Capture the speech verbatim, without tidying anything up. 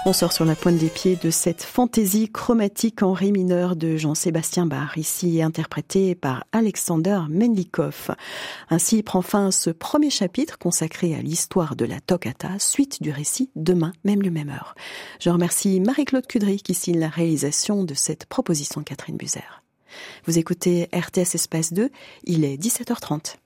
On sort sur la pointe des pieds de cette fantaisie chromatique en ré mineur de Jean-Sébastien Bach, ici interprétée par Alexander Mendlikoff. Ainsi prend fin ce premier chapitre consacré à l'histoire de la toccata, suite du récit Demain, même le même heure. Je remercie Marie-Claude Cudry qui signe la réalisation de cette proposition de Catherine Buzer. Vous écoutez R T S Espace deux, il est dix-sept heures trente.